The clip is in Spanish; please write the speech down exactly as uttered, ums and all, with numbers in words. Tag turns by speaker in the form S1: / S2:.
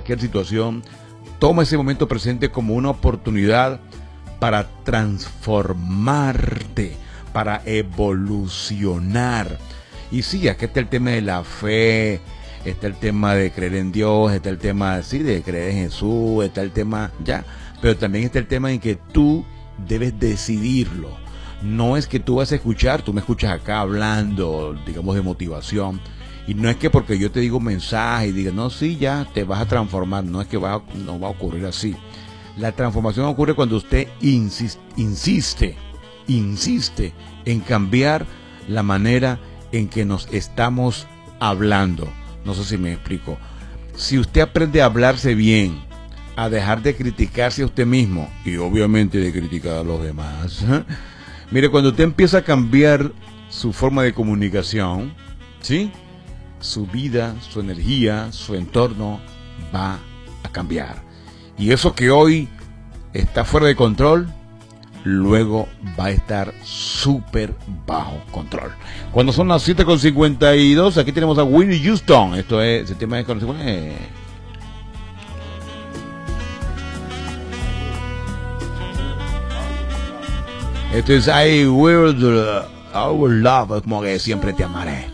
S1: cualquier situación, toma ese momento presente como una oportunidad para transformarte, para evolucionar. Y sí, aquí está el tema de la fe, está el tema de creer en Dios, está el tema sí, de creer en Jesús, está el tema ya, pero también está el tema en que tú debes decidirlo. No es que tú vas a escuchar, tú me escuchas acá hablando, digamos, de motivación, y no es que porque yo te digo un mensaje y diga, no, sí, ya te vas a transformar, no es que va a, no va a ocurrir así. La transformación ocurre cuando usted insiste, insiste, insiste en cambiar la manera en que nos estamos hablando. No sé si me explico. Si usted aprende a hablarse bien, a dejar de criticarse a usted mismo y obviamente de criticar a los demás, ¿eh? Mire, cuando usted empieza a cambiar su forma de comunicación, ¿sí?, su vida, su energía, su entorno va a cambiar. Y eso que hoy está fuera de control, luego va a estar súper bajo control. Cuando son las siete con cincuenta y dos, aquí tenemos a Whitney Houston. Esto es, el tema es conocido. Eh. Esto es I Will, I Will Love, como que siempre te amaré.